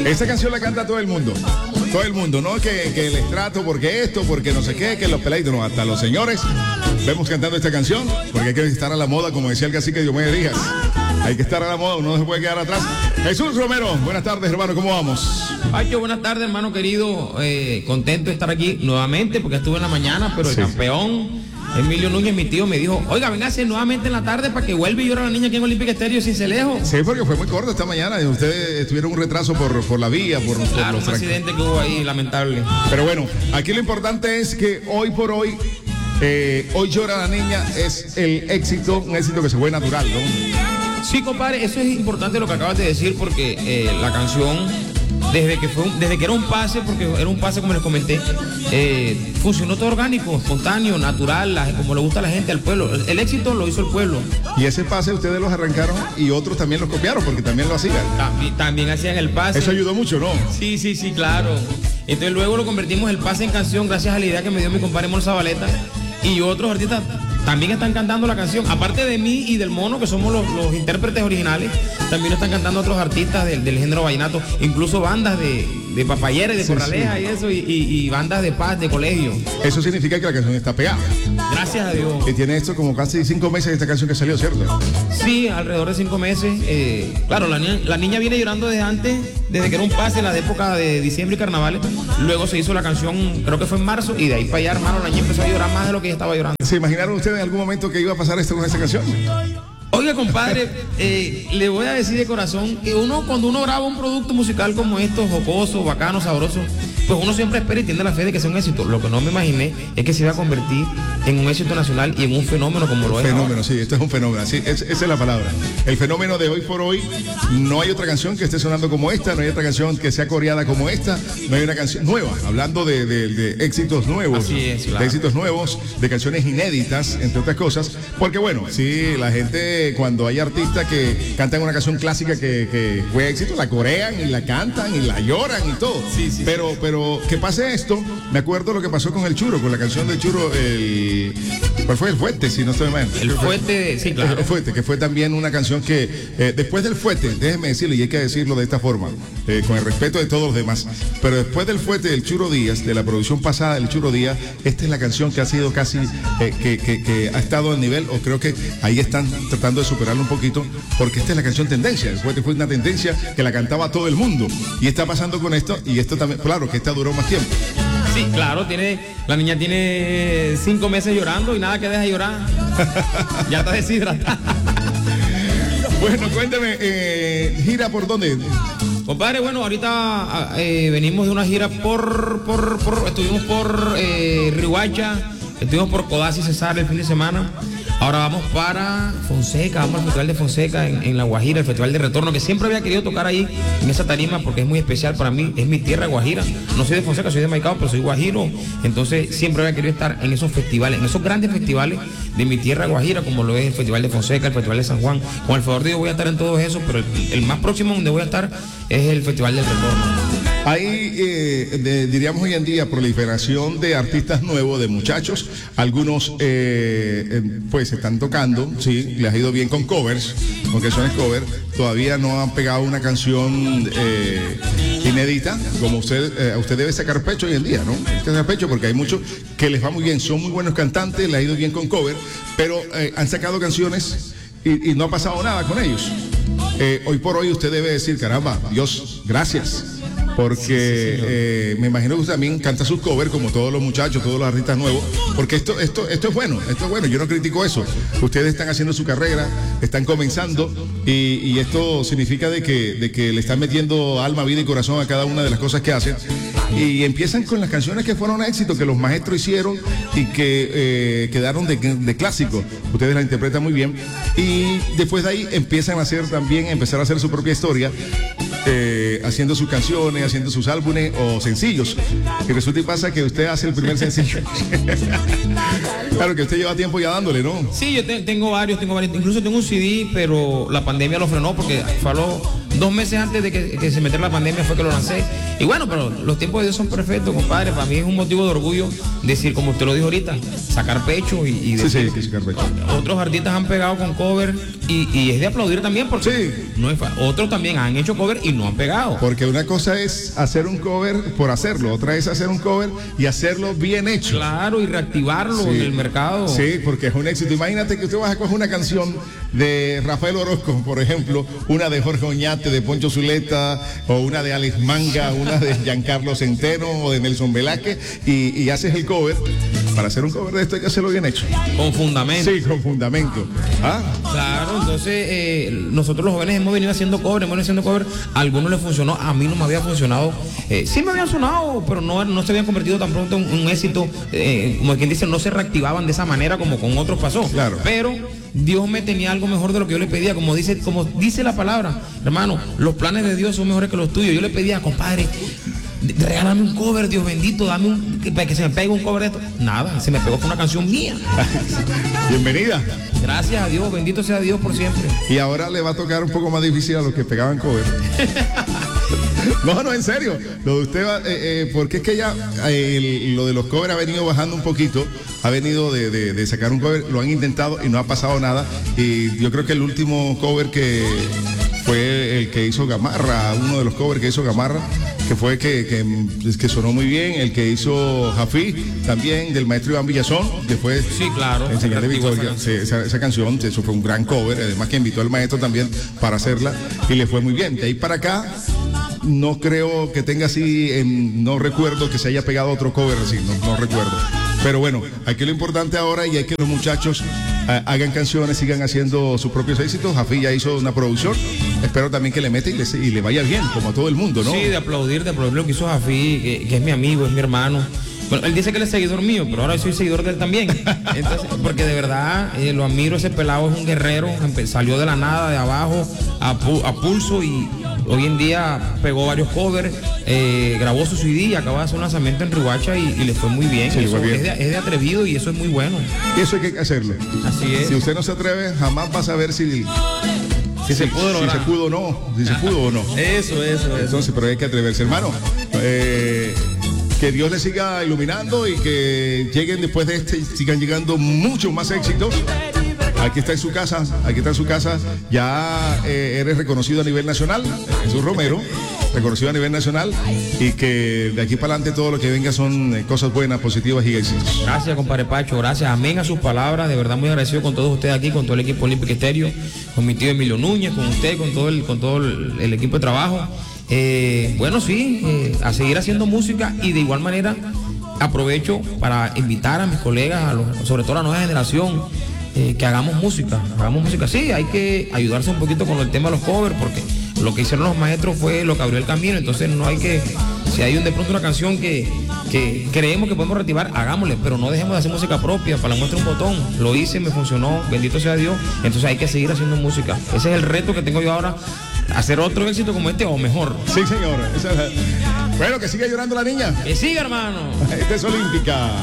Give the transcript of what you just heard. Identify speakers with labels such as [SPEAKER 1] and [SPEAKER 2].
[SPEAKER 1] Esta canción la canta todo el mundo. Todo el mundo, ¿no? Que el estrato, porque esto, porque no sé qué, que los peladitos, no, hasta los señores vemos cantando esta canción, porque hay que estar a la moda, como decía el cacique Diomedes Díaz. Hay que estar a la moda, uno no se puede quedar atrás. Jesús Romero, buenas tardes, hermano, ¿cómo vamos?
[SPEAKER 2] Pacho, buenas tardes, hermano querido. Contento de estar aquí nuevamente, porque estuve en la mañana, pero el campeón Emilio Núñez, mi tío, me dijo, oiga, véngase nuevamente en la tarde para que vuelva y llore la niña aquí en Olímpica Estéreo sin Cincelejo.
[SPEAKER 1] Sí, porque fue muy corto esta mañana. Ustedes tuvieron un retraso por la vía, por
[SPEAKER 2] claro, un accidente que hubo ahí, lamentable.
[SPEAKER 1] Pero bueno, aquí lo importante es que hoy por hoy, hoy llora la niña, es el éxito, un éxito que se fue natural, ¿no?
[SPEAKER 2] Sí, compadre, eso es importante lo que acabas de decir, porque la canción, desde que era un pase, porque era un pase como les comenté, funcionó todo orgánico, espontáneo, natural, como le gusta a la gente, al pueblo. El éxito lo hizo el pueblo.
[SPEAKER 1] Y ese pase ustedes los arrancaron y otros también los copiaron, porque también lo hacían.
[SPEAKER 2] También hacían el pase.
[SPEAKER 1] Eso ayudó mucho, ¿no?
[SPEAKER 2] Sí, claro. Entonces luego lo convertimos el pase en canción gracias a la idea que me dio mi compadre Mol Zabaleta, y otros artistas también están cantando la canción. Aparte de mí y del Mono, que somos los intérpretes originales, también lo están cantando otros artistas del género vallenato, incluso bandas de papayeres, de corraleja y eso, y bandas de paz, de colegio.
[SPEAKER 1] Eso significa que la canción está pegada.
[SPEAKER 2] Gracias a Dios.
[SPEAKER 1] Y tiene esto como casi 5 meses esta canción que salió, ¿cierto?
[SPEAKER 2] Sí, alrededor de 5 meses. Claro, la niña viene llorando desde antes, desde que era un pase, en la época de diciembre y carnavales. Luego se hizo la canción, creo que fue en marzo, y de ahí para allá, hermano, la niña empezó a llorar más de lo que ella estaba llorando.
[SPEAKER 1] ¿Se imaginaron ustedes en algún momento que iba a pasar esto con esta canción?
[SPEAKER 2] Oiga, compadre, le voy a decir de corazón que cuando uno graba un producto musical como esto, jocoso, bacano, sabroso, pues uno siempre espera y tiene la fe de que sea un éxito. Lo que no me imaginé es que se iba a convertir en un éxito nacional y en un fenómeno como lo es.
[SPEAKER 1] Fenómeno, sí, esto es un fenómeno, sí, esa es la palabra. El fenómeno de hoy por hoy, no hay otra canción que esté sonando como esta, no hay otra canción que sea coreada como esta, no hay una canción nueva, hablando de éxitos nuevos.
[SPEAKER 2] Así es, claro.
[SPEAKER 1] De éxitos nuevos, de canciones inéditas, entre otras cosas, porque bueno, sí, la gente, cuando hay artistas que cantan una canción clásica que fue éxito, la corean y la cantan y la lloran y todo.
[SPEAKER 2] Sí,
[SPEAKER 1] pero que pase esto, me acuerdo lo que pasó con el Churo, con la canción del Churo, ¿cuál fue? El Fuete, si no estoy mal.
[SPEAKER 2] El Fuete, sí, claro.
[SPEAKER 1] El Fuete, que fue también una canción que, después del Fuete, déjeme decirlo, y hay que decirlo de esta forma, con el respeto de todos los demás, pero después del Fuete del Churo Díaz, de la producción pasada del Churo Díaz, esta es la canción que ha sido casi, que ha estado al nivel, o creo que ahí están tratando de superarlo un poquito, porque esta es la canción tendencia. El Fuete fue una tendencia que la cantaba todo el mundo, y está pasando con esto, y esto también, claro, que esta duró más tiempo.
[SPEAKER 2] Sí, claro, la niña tiene 5 meses llorando y nada que deja llorar. Ya está deshidratada.
[SPEAKER 1] Bueno, cuéntame, ¿gira por dónde?
[SPEAKER 2] Compadre, bueno, ahorita venimos de una gira estuvimos por Riohacha, estuvimos por Codazzi y Cesar el fin de semana. Ahora vamos para Fonseca, vamos al Festival de Fonseca en La Guajira, el Festival de Retorno, que siempre había querido tocar ahí en esa tarima porque es muy especial para mí, es mi tierra Guajira. No soy de Fonseca, soy de Maicao, pero soy guajiro. Entonces siempre había querido estar en esos festivales, en esos grandes festivales de mi tierra Guajira, como lo es el Festival de Fonseca, el Festival de San Juan. Con el favor de Dios voy a estar en todos esos, pero el más próximo donde voy a estar es el Festival del Retorno.
[SPEAKER 1] Hay, diríamos hoy en día, proliferación de artistas nuevos, de muchachos. Algunos, pues, están tocando, sí, les ha ido bien con covers, con canciones cover. Todavía no han pegado una canción inédita, como usted debe sacar pecho hoy en día, ¿no? Usted saca pecho porque hay muchos que les va muy bien, son muy buenos cantantes, les ha ido bien con cover, pero han sacado canciones y no ha pasado nada con ellos. Hoy por hoy usted debe decir, caramba, Dios, gracias. Porque me imagino que usted también canta sus covers como todos los muchachos, todos los artistas nuevos, porque esto es bueno, yo no critico eso. Ustedes están haciendo su carrera, están comenzando y esto significa de que le están metiendo alma, vida y corazón a cada una de las cosas que hacen. Y empiezan con las canciones que fueron éxito, que los maestros hicieron y que quedaron de clásico. Ustedes la interpretan muy bien y después de ahí empiezan a empezar a hacer su propia historia. Haciendo sus canciones, haciendo sus álbumes o sencillos. Y resulta y pasa que usted hace el primer sencillo. Claro que usted lleva tiempo ya dándole, ¿no?
[SPEAKER 2] Sí, yo tengo varios, incluso tengo un CD, pero la pandemia lo frenó porque fue 2 meses antes de que se metiera la pandemia fue que lo lancé. Y bueno, pero los tiempos de Dios son perfectos, compadre. Para mí es un motivo de orgullo decir, como usted lo dijo ahorita, sacar pecho y decir,
[SPEAKER 1] sí, sacar pecho.
[SPEAKER 2] Otros artistas han pegado con cover y es de aplaudir también porque no es otros también han hecho cover y no han pegado.
[SPEAKER 1] Porque una cosa es hacer un cover por hacerlo, otra es hacer un cover y hacerlo bien hecho.
[SPEAKER 2] Claro, y reactivarlo en el mercado.
[SPEAKER 1] Sí, porque es un éxito. Imagínate que usted va a coger una canción de Rafael Orozco, por ejemplo, una de Jorge Oñate, de Poncho Zuleta, o una de Alex Manga, una de Giancarlo Centeno o de Nelson Velázquez, y haces el cover. Para hacer un cover de esto hay que hacerlo bien hecho.
[SPEAKER 2] Con fundamento.
[SPEAKER 1] Sí, con fundamento.
[SPEAKER 2] Claro, entonces nosotros los jóvenes hemos venido haciendo cover, a algunos les funcionó, a mí no me había funcionado. Sí me habían sonado, pero no se habían convertido tan pronto en un éxito, como quien dice, no se reactivaban de esa manera como con otros pasó.
[SPEAKER 1] Claro.
[SPEAKER 2] Pero Dios me tenía algo mejor de lo que yo le pedía, como dice la palabra, hermano, los planes de Dios son mejores que los tuyos. Yo le pedía, compadre, regálame un cover, Dios bendito, para que se me pegue un cover de esto. Nada, se me pegó con una canción mía.
[SPEAKER 1] Bienvenida.
[SPEAKER 2] Gracias a Dios, bendito sea Dios por siempre.
[SPEAKER 1] Y ahora le va a tocar un poco más difícil a los que pegaban cover. No, en serio. Lo de usted va, porque es que ya lo de los covers ha venido bajando un poquito. Ha venido de sacar un cover, lo han intentado y no ha pasado nada. Y yo creo que el último cover que fue el que hizo Gamarra, uno de los covers que hizo Gamarra, que fue que sonó muy bien, el que hizo Jafí, también del maestro Iván Villazón, que fue
[SPEAKER 2] claro,
[SPEAKER 1] Señal de Victoria. Esa canción, eso fue un gran cover, además que invitó al maestro también para hacerla y le fue muy bien. De ahí para acá, no creo que tenga así, no recuerdo que se haya pegado otro cover así, no recuerdo. Pero bueno, aquí lo importante ahora y hay que los muchachos hagan canciones, sigan haciendo sus propios éxitos. Jafí ya hizo una producción, espero también que le meta y le vaya bien, como a todo el mundo, ¿no?
[SPEAKER 2] Sí, de aplaudir lo que hizo Jafí, que es mi amigo, es mi hermano. Bueno, él dice que él es seguidor mío, pero ahora soy seguidor de él también. Entonces, porque de verdad lo admiro, ese pelado es un guerrero, salió de la nada, de abajo, a pulso y hoy en día pegó varios covers, grabó su CD y acaba de hacer un lanzamiento en Riohacha y le fue muy bien.
[SPEAKER 1] Sí,
[SPEAKER 2] eso
[SPEAKER 1] muy bien.
[SPEAKER 2] Es de atrevido y eso es muy bueno.
[SPEAKER 1] Eso hay que hacerlo.
[SPEAKER 2] Así es.
[SPEAKER 1] Si usted no se atreve, jamás va a saber si se pudo o no.
[SPEAKER 2] Eso.
[SPEAKER 1] Entonces, pero hay que atreverse, hermano. Que Dios les siga iluminando y que lleguen después de sigan llegando muchos más éxitos. Aquí está en su casa, ya eres reconocido a nivel nacional, Jesús Romero, reconocido a nivel nacional, y que de aquí para adelante todo lo que venga son cosas buenas, positivas y éxitos.
[SPEAKER 2] Gracias, compadre Pacho, gracias, amén a sus palabras, de verdad muy agradecido con todos ustedes aquí, con todo el equipo Olímpico Estéreo, con mi tío Emilio Núñez, con usted, con todo el equipo de trabajo. Bueno, sí, a seguir haciendo música y de igual manera aprovecho para invitar a mis colegas, sobre todo a la nueva generación, que hagamos música. Sí, hay que ayudarse un poquito con el tema de los covers, porque lo que hicieron los maestros fue lo que abrió el camino, entonces no hay que, si hay de pronto una canción que creemos que podemos reactivar, hagámosle, pero no dejemos de hacer música propia. Para la muestra un botón, lo hice, me funcionó, bendito sea Dios, entonces hay que seguir haciendo música. Ese es el reto que tengo yo ahora, hacer otro éxito como este o mejor.
[SPEAKER 1] Sí, señor. Bueno, que siga llorando la niña.
[SPEAKER 2] Que siga, hermano.
[SPEAKER 1] Esta es Olímpica.